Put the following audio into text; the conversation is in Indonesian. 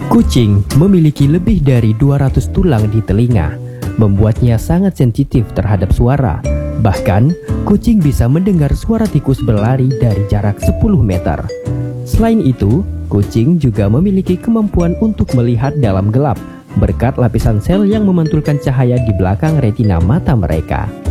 Kucing memiliki lebih dari 200 tulang di telinga, membuatnya sangat sensitif terhadap suara. Bahkan, kucing bisa mendengar suara tikus berlari dari jarak 10 meter. Selain itu, kucing juga memiliki kemampuan untuk melihat dalam gelap berkat lapisan sel yang memantulkan cahaya di belakang retina mata mereka.